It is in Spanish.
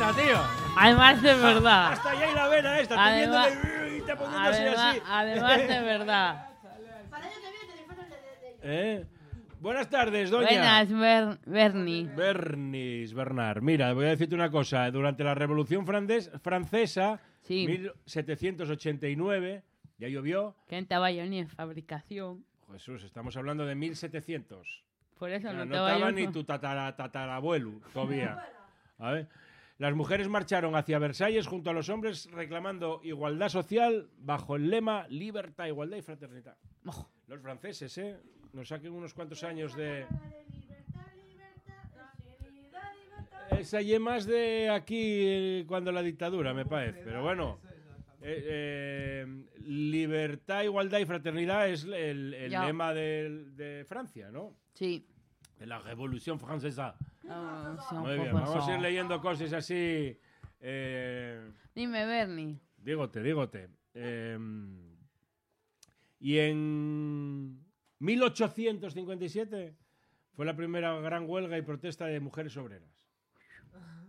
esta, tío. Además de verdad. Hasta allá hay la vena esta. Además- Y te poniéndose así. Además de verdad. Buenas tardes, doña. Buenas, Bernie. Bernard. Mira, voy a decirte una cosa. Durante la Revolución Francesa, Sí. 1789, ya llovió. Que estaba yo ni en fabricación. Jesús, estamos hablando de 1700. Por eso No no estaba estaba yo. ni tu tatarabuelo todavía. A ver. Las mujeres marcharon hacia Versalles junto a los hombres reclamando igualdad social bajo el lema libertad, igualdad y fraternidad. Oh. Los franceses, nos saquen unos cuantos años de... Esa y más de aquí cuando la dictadura, me parece. Pero bueno, libertad, igualdad y fraternidad es el lema de Francia, ¿no? Sí. De la Revolución Francesa. Sí, Muy bien, vamos a ir leyendo cosas así. Dime, Bernie. Dígote. Y en 1857 fue la primera gran huelga y protesta de mujeres obreras.